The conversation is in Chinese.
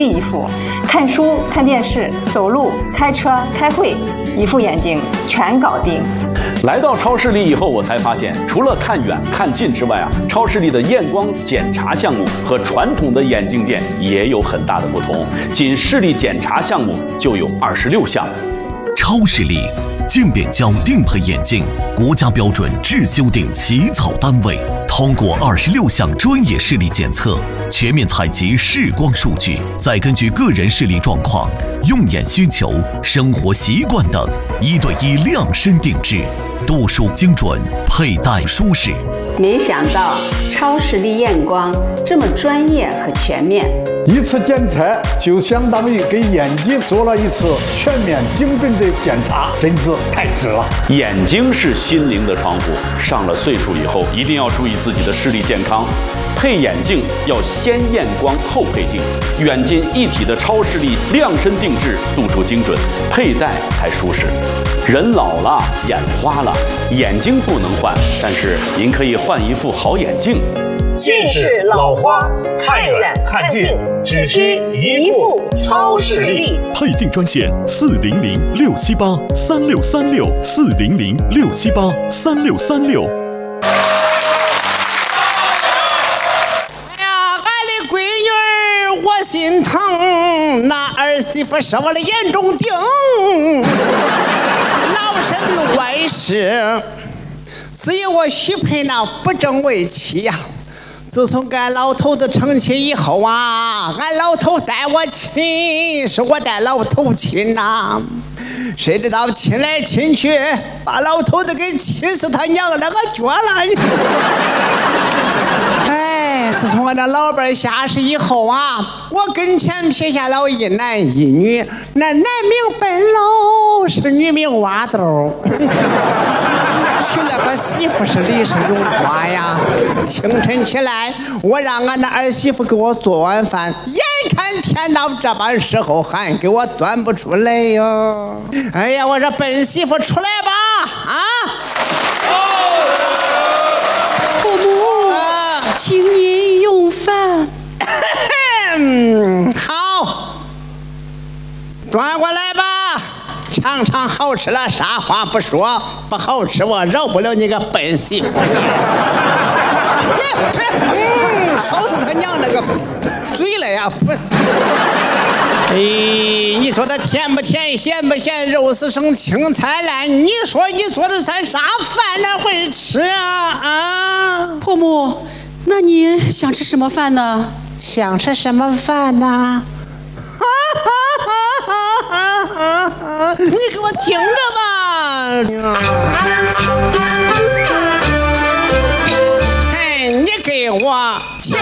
一副，看书、看电视、走路、开车、开会，一副眼睛全搞定。 来到超视力以后，我才发现，除了看远看近之外超视力的验光检查项目和传统的眼镜店也有很大的不同。仅视力检查项目就有26项。 超视力渐变焦定配眼镜，国家标准制修订起草单位，通过26项专业视力检测，全面采集视光数据，再根据个人视力状况、用眼需求、生活习惯等，1对1量身定制，度数精准，佩戴舒适。 没想到超视力验光这么专业和全面， 一次检测就相当于给眼睛做了一次全面精准的检查，真是太值了。 眼睛是心灵的窗户，上了岁数以后，一定要注意自己的视力健康。配眼镜要先验光后配镜，远近一体的超视力量身定制，度数精准，佩戴才舒适。人老了，眼花了，眼睛不能换，但是您可以换一副好眼镜。 近视老花，看远看近，只需一副超视力。 配镜专线400-678-3636，400-678-3636。 我心疼，那儿媳妇是我的眼中钉，老身外事，只有我许配那不正为妻呀。自从跟俺老头子成亲以后俺老头带我亲，是我带老头亲呐。谁知道亲来亲去，把老头子给气死他娘了个脚了。自从我这老伴下世以后我跟前撇下了一男一女，那男命奔喽，是女命挖豆。娶了个媳妇是李氏荣华呀。清晨起来，我让俺的儿媳妇给我做完饭，眼看天到这般时候还给我端不出来哟。哎呀，我说本媳妇出来吧婆母请您用饭。 好，端过来吧，尝尝好吃了，啥话不说，不好吃我饶不了你个笨媳妇。烧死他娘那个嘴了呀！你说这甜不甜，咸不咸，肉丝生，青菜烂，你说你做的菜啥饭哪会吃婆母，那您想吃什么饭呢？ 想吃什么饭呢？你给我听着吧！你给我切